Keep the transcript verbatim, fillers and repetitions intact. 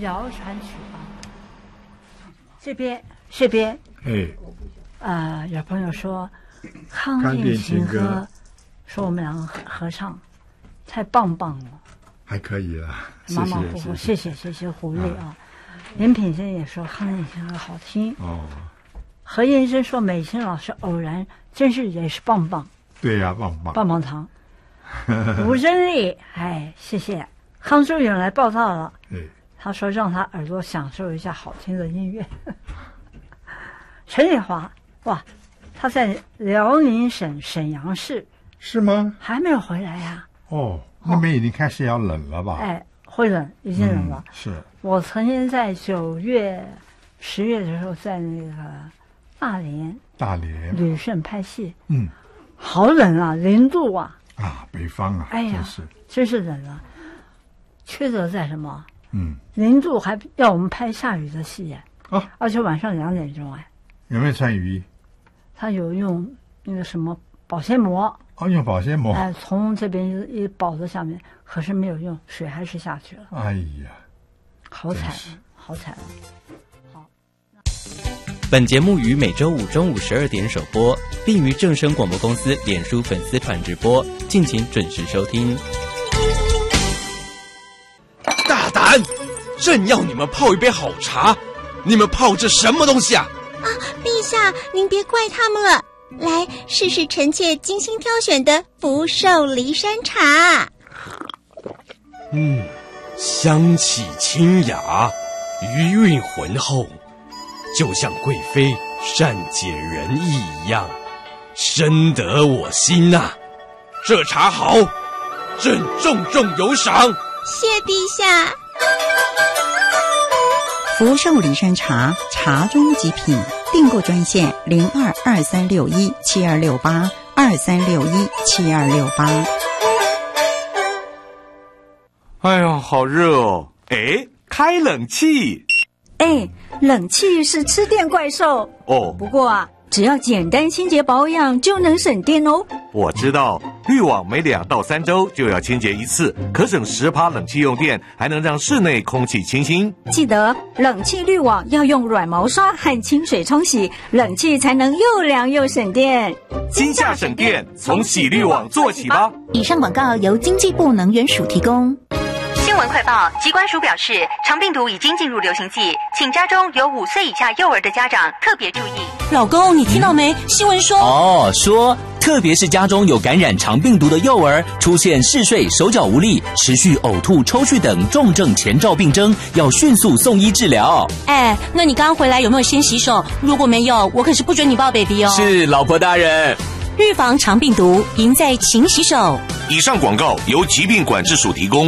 谣传曲啊。这边这边， 哎， 呃，有朋友说康定情歌，说我们两个合唱，太棒棒了， 还可以啦， 马马虎虎，谢谢谢谢鼓励啊。林品生也说康定情歌好听哦。 何延生说美琴老师偶然真是也是棒棒， 对呀、啊，棒棒棒棒糖。吴真丽，哎，谢谢。康淑远来报道了，他说让他耳朵享受一下好听的音乐。陈丽华，哇，他在辽宁省沈阳市， 是吗？ 还没有回来呀、 啊？哦，那边已经开始要冷了吧？ 哎，会冷，已经冷了。 嗯、是我曾经在九月、十月的时候，在那个大连， 大连旅顺拍戏， 嗯， 好冷啊，零度啊。 啊，北方啊， 哎呀， 真是真是冷啊！缺德在什么？ 嗯， 零度还要我们拍下雨的戏耶， 啊， 而且晚上两点钟哎。 有没有穿雨衣？ 他有用那个什么保鲜膜， 哦，用保鲜膜， 哎，从这边一一保在下面，可是没有用，水还是下去了。 哎呀， 好惨，好惨。好。 本节目于每周五中午十二点首播，并于正声广播公司脸书粉丝团直播，敬请准时收听。 大胆！朕要你们泡一杯好茶，你们泡这什么东西啊？ 啊，陛下，您别怪他们了。来，试试臣妾精心挑选的福寿梨山茶。 嗯，香气清雅，余韵浑厚，就像贵妃善解人意一样，深得我心呐、啊。这茶好，朕重重有赏。 谢陛下。 福寿梨山茶，茶中极品。订购专线零二二三六一七二六八二三六一七二六八。 哎呀，好热哦！哎，开冷气。 哎，冷气是吃电怪兽哦。 不过啊，只要简单清洁保养就能省电哦。 我知道，滤网每两到三周就要清洁一次，可省十趴冷气用电，还能让室内空气清新。 记得冷气滤网要用软毛刷和清水冲洗，冷气才能又凉又省电。 今夏省电，从洗滤网做起吧。 以上广告由经济部能源署提供。 新闻快报，疾管署表示，肠病毒已经进入流行季，请家中有五岁以下幼儿的家长特别注意。 老公，你听到没？新闻说哦，说特别是家中有感染肠病毒的幼儿，出现嗜睡、手脚无力、持续呕吐、抽搐等重症前兆病征，要迅速送医治疗。 哎，那你刚回来有没有先洗手？如果没有，我可是不准你抱 baby 哦。 是，老婆大人。 预防肠病毒，赢在勤洗手。 以上广告由疾病管制署提供。